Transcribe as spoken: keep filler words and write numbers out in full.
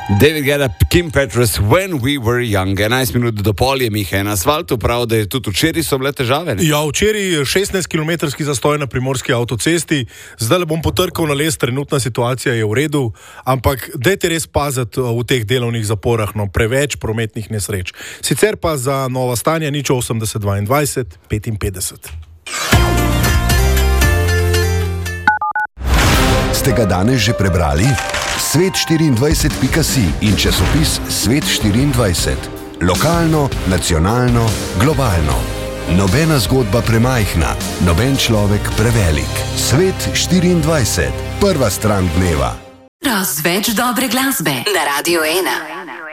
David Guetta, Kim Petras, When We Were Young. enajst minut do pol je Miha na asfaltu, prav, da je tudi včeraj so bile težave. Ne? Ja, včeraj šestnajst kilometrski zastoj na primorski avtocesti, zdaj le bom potrkal na les, trenutna situacija je v redu, ampak dajte res paziti v teh delovnih zaporah, no, preveč prometnih nesreč. Sicer pa za nova stanja nič osemdeset dvaindvajset petinpetdeset. Ste ga danes že prebrali? svet štiriindvajset pika si in časopis Svet štiriindvajset. Lokalno, nacionalno, globalno. Nobena zgodba premajhna, noben človek prevelik. Svet štiriindvajset. Prva stran dneva. Razveč dobre glasbe na Radio ena.